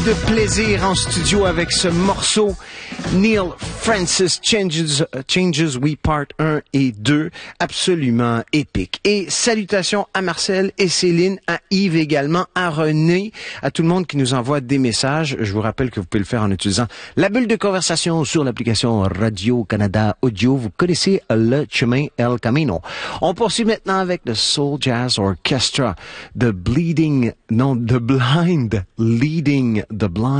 de plaisir en studio avec ce morceau Neil Francis Changes We Part 1 et 2, absolument épique. Et salutations à Marcel et Céline, à Yves également, à René, à tout le monde qui nous envoie des messages. Je vous rappelle que vous pouvez le faire en utilisant la bulle de conversation sur l'application Radio-Canada Audio. Vous connaissez le chemin El Camino. On poursuit maintenant avec le Soul Jazz Orchestra, The Blind Leading the Blind.